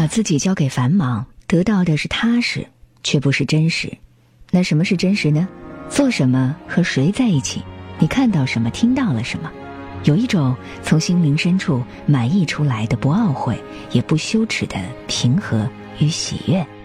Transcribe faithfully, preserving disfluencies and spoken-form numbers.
自己交给繁忙，得到的是踏实，却不是真实。那什么是真实呢？做什么，和谁在一起，你看到什么，听到了什么，有一种从心灵深处满溢出来的不懊悔也不羞耻的平和与喜悦。